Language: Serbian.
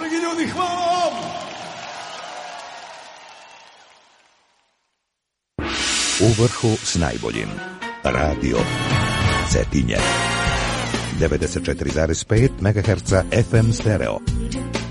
Dragi ljudi, hvala vam! U vrhu s najboljim. Radio Cetinje. 94,5 MHz FM stereo.